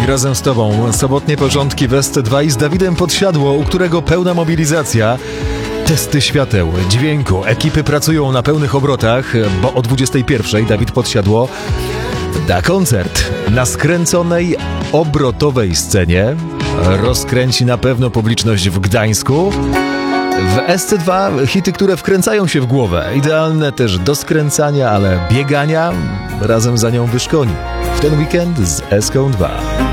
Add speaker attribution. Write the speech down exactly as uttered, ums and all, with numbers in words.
Speaker 1: I razem z Tobą sobotnie porządki w S C dwa i z Dawidem Podsiadło, u którego pełna mobilizacja. Testy świateł, dźwięku, ekipy pracują na pełnych obrotach, bo o dwudziestej pierwszej Dawid Podsiadło da koncert na skręconej, obrotowej scenie. Rozkręci na pewno publiczność w Gdańsku. W S C dwa hity, które wkręcają się w głowę. Idealne też do skręcania, ale biegania razem za nią wyszkoni. W ten weekend z S K dwa.